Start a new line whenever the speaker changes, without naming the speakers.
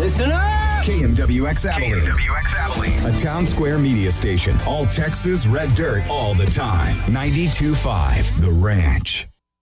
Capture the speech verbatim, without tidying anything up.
Listen up!
K M W X Abilene.
K M W X Abilene.
A town square media station. All Texas red dirt all the time. ninety-two point five The Ranch.